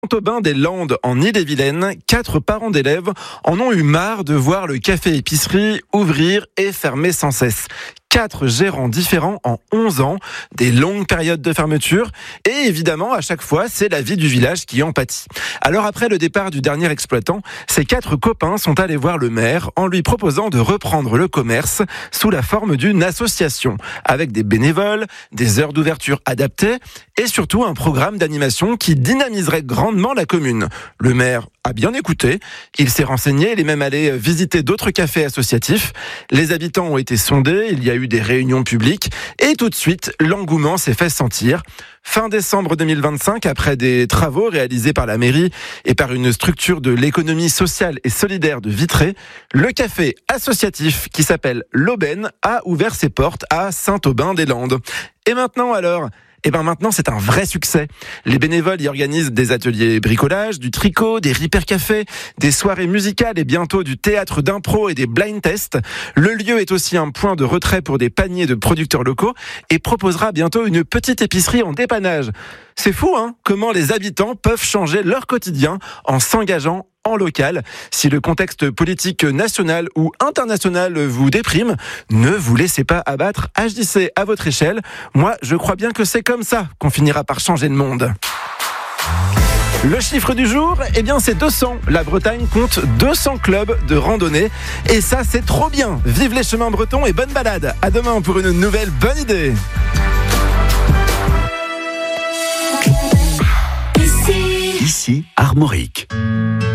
Saint-Aubin-des-Landes en Ille-et-Vilaine, 4 parents d'élèves en ont eu marre de voir le café-épicerie ouvrir et fermer sans cesse. 4 gérants différents en 11 ans, des longues périodes de fermeture et évidemment à chaque fois c'est la vie du village qui en pâtit. Alors après le départ du dernier exploitant, ces 4 copains sont allés voir le maire en lui proposant de reprendre le commerce sous la forme d'une association avec des bénévoles, des heures d'ouverture adaptées et surtout un programme d'animation qui dynamiserait grandement la commune. Le maire a bien écouté, il s'est renseigné, il est même allé visiter d'autres cafés associatifs. Les habitants ont été sondés, il y a eu des réunions publiques et tout de suite, l'engouement s'est fait sentir. Fin décembre 2025, après des travaux réalisés par la mairie et par une structure de l'économie sociale et solidaire de Vitré, le café associatif qui s'appelle l'Aubaine a ouvert ses portes à Saint-Aubin-des-Landes. Et maintenant alors ? Maintenant, c'est un vrai succès. Les bénévoles y organisent des ateliers bricolage, du tricot, des repair cafés, des soirées musicales et bientôt du théâtre d'impro et des blind tests. Le lieu est aussi un point de retrait pour des paniers de producteurs locaux et proposera bientôt une petite épicerie en dépannage. C'est fou, hein, comment les habitants peuvent changer leur quotidien en s'engageant en local. Si le contexte politique national ou international vous déprime, ne vous laissez pas abattre, agissez à votre échelle. Moi, je crois bien que c'est comme ça qu'on finira par changer le monde. Le chiffre du jour, c'est 200. La Bretagne compte 200 clubs de randonnée. Et ça, c'est trop bien. Vive les chemins bretons et bonne balade. À demain pour une nouvelle bonne idée. Ici, Armorique.